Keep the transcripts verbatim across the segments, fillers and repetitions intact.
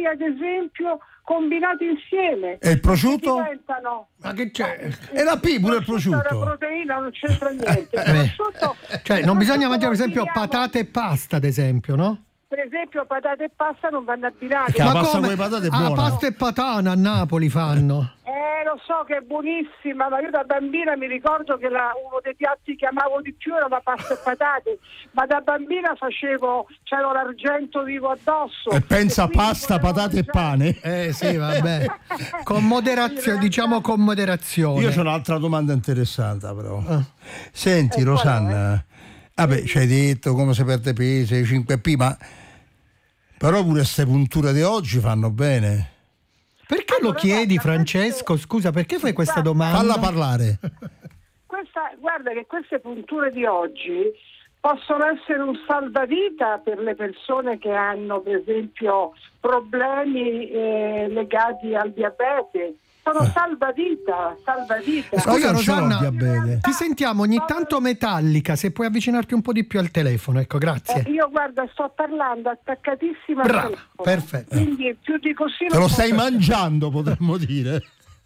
ad esempio, combinati insieme. E il prosciutto? Diventano... Ma che c'è? E la P pure il prosciutto. La proteina non c'entra niente. Il Eh, prosciutto, cioè, il non bisogna prosciutto mangiare, per lo esempio, abbiniamo- patate e pasta, ad esempio, no? Per esempio, patate e pasta non vanno abbinate. Che la Ma pasta come? con le patate è Ah, buona. pasta e patana a Napoli fanno. Eh, lo so che è buonissima, ma io da bambina mi ricordo che la- uno dei piatti che amavo di più era la pasta e patate, ma da bambina facevo, c'ero l'argento vivo addosso. E pensa quindi pasta, volevo patate e mangiare- pane. Eh sì, vabbè. Con moderazione, diciamo con moderazione. Io ho un'altra domanda interessante però. Ah. Senti Eh, qual Rosanna, vabbè, ci hai detto come si perde peso, i cinque P, ma però pure queste punture di oggi fanno bene. Perché lo Allora, chiedi, guarda, Francesco? Scusa, perché fai questa Guarda, domanda? Falla parlare. Questa, guarda che queste punture di oggi possono essere un salvavita per le persone che hanno, per esempio, problemi eh, legati al diabete. Sono salvavita, salvavita. Scusa, Scusa non ce l'ho il Rosanna, diabete. ti sentiamo ogni tanto metallica, se puoi avvicinarti un po' di più al telefono, ecco, grazie. Eh, io guarda, sto parlando attaccatissima al Brava, telefono. perfetto. Quindi più di così Te non lo posso- stai mangiando, potremmo dire.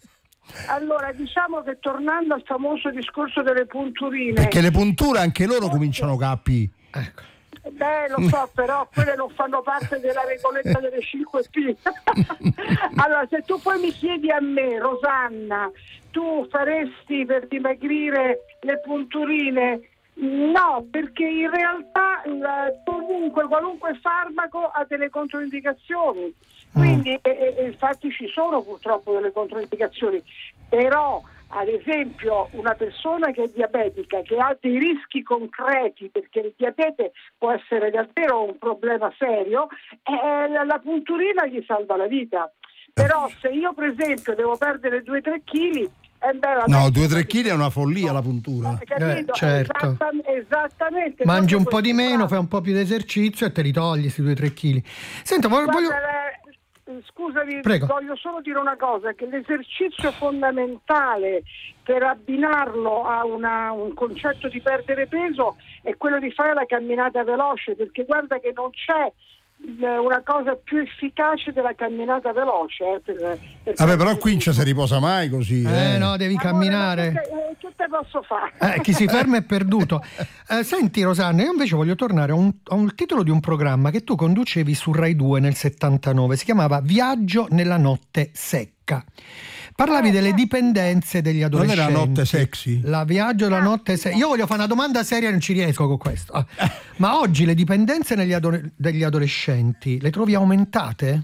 Allora, diciamo che tornando al famoso discorso delle punturine, Perché le punture anche loro cominciano capi. Ecco. beh, lo so, però quelle non fanno parte della regoletta delle cinque P. Allora, se tu poi mi chiedi a me, Rosanna, tu faresti per dimagrire le punturine? No, perché in realtà eh, comunque qualunque farmaco ha delle controindicazioni. Quindi, e, e, infatti ci sono purtroppo delle controindicazioni, però ad esempio una persona che è diabetica, che ha dei rischi concreti, perché il diabete può essere davvero un problema serio, eh, la, la punturina gli salva la vita. Però se io per esempio devo perdere due tre chili, eh beh, vabbè, No, due o tre chili è una follia la puntura. capito? Eh, certo. Esatta- esattamente. Mangi un proprio po' di questo, meno, bravo. fai un po' più di esercizio e te li togli questi due o tre chili. Senta, voglio... Guarda, voglio- eh, scusami, Prego. voglio solo dire una cosa, che l'esercizio fondamentale per abbinarlo a una, un concetto di perdere peso è quello di fare la camminata veloce, perché guarda che non c'è eh, una cosa più efficace della camminata veloce. Eh, per, per Vabbè, però qui non ci si riposa mai così. Eh eh. no, devi Amore, camminare. ma Che, te- eh, che te posso fare? Eh, chi si ferma è perduto. Eh, senti Rosanna, io invece voglio tornare a un, a un titolo di un programma che tu conducevi su Rai due nel settantanove, si chiamava Viaggio nella notte secca. Parlavi delle dipendenze degli Non adolescenti. era notte sexy? La viaggio della notte secca. Io voglio fare una domanda seria e non ci riesco con questo. Ah, ma oggi le dipendenze negli ado- degli adolescenti le trovi aumentate?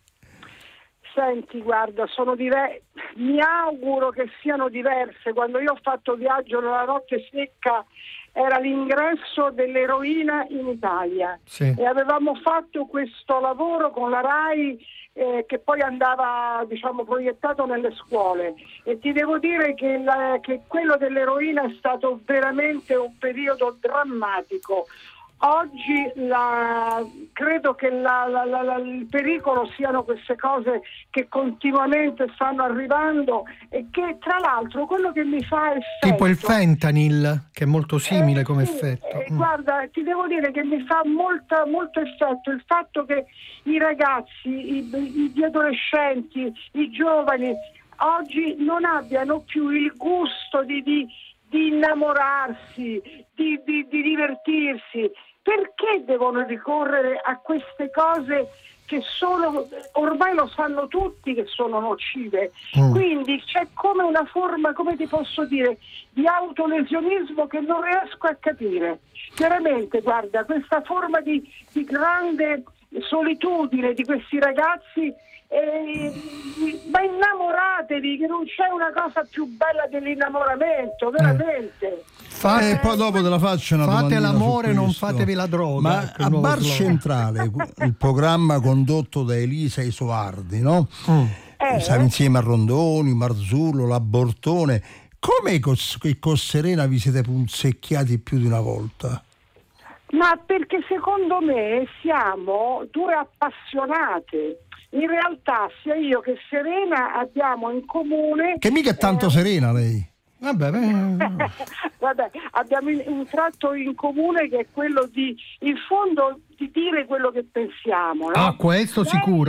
Senti, guarda, sono diver- mi auguro che siano diverse. Quando io ho fatto Viaggio nella notte secca era l'ingresso dell'eroina in Italia, Sì. e avevamo fatto questo lavoro con la RAI eh, che poi andava, diciamo, proiettato nelle scuole, e ti devo dire che, la- che quello dell'eroina è stato veramente un periodo drammatico. Oggi la, credo che la, la, la, la, il pericolo siano queste cose che continuamente stanno arrivando, e che tra l'altro quello che mi fa effetto, Tipo il fentanyl, che è molto simile eh, come sì, effetto. eh, Mm. guarda, ti devo dire che mi fa molta, molto effetto il fatto che i ragazzi, i, i- gli adolescenti, i giovani oggi non abbiano più il gusto di, di, di innamorarsi, di, di, di divertirsi. Perché devono ricorrere a queste cose che sono, ormai lo sanno tutti che sono nocive? Mm. Quindi c'è come una forma, come ti posso dire, di autolesionismo che non riesco a capire. Veramente, guarda, questa forma di, di grande solitudine di questi ragazzi, eh, ma innamoratevi, che non c'è una cosa più bella dell'innamoramento, veramente. Fate, E poi dopo te la faccio una fate domandina su l'amore, non questo. fatevi la droga. Ma ecco il a nuovo Bar slogan. Centrale, il programma condotto da Elisa Isoardi, no? Mm. Eh, Stava insieme a Rondoni, Marzullo, Labortone. Come con con Serena vi siete punzecchiati più di una volta? Ma perché secondo me siamo due appassionate. In realtà sia io che Serena abbiamo in comune... Che mica è tanto eh, serena lei. Vabbè, beh, Vabbè, abbiamo in- un tratto in comune che è quello di, in fondo, di dire quello che pensiamo, no? ah, questo Lei- sicuro.